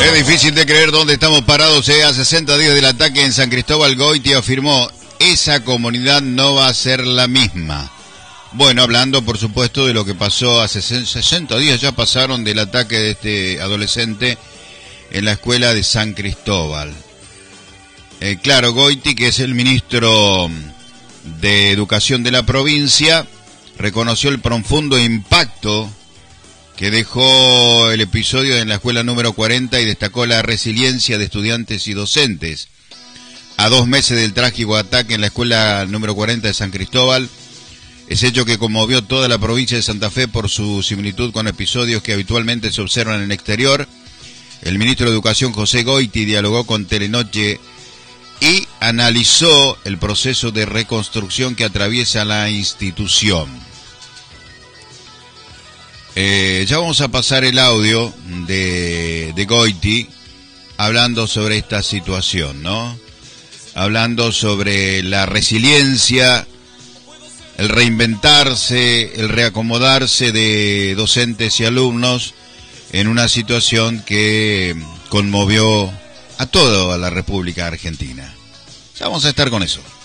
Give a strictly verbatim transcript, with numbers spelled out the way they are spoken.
Es difícil de creer dónde estamos parados. Eh. A sesenta días del ataque en San Cristóbal, Goiti afirmó: esa comunidad no va a ser la misma. Bueno, hablando por supuesto de lo que pasó hace sesenta días, ya pasaron del ataque de este adolescente en la escuela de San Cristóbal. Eh, claro, Goiti, que es el ministro de Educación de la provincia, reconoció el profundo impacto que dejó el episodio en la escuela número cuarenta y destacó la resiliencia de estudiantes y docentes. A dos meses del trágico ataque en la escuela número cuarenta de San Cristóbal, ese hecho que conmovió toda la provincia de Santa Fe por su similitud con episodios que habitualmente se observan en el exterior, el ministro de Educación, José Goiti, dialogó con Telenoche y analizó el proceso de reconstrucción que atraviesa la institución. Eh, ya vamos a pasar el audio de, de Goiti hablando sobre esta situación, ¿no? Hablando sobre la resiliencia, el reinventarse, el reacomodarse de docentes y alumnos en una situación que conmovió a toda la República Argentina. Ya vamos a estar con eso.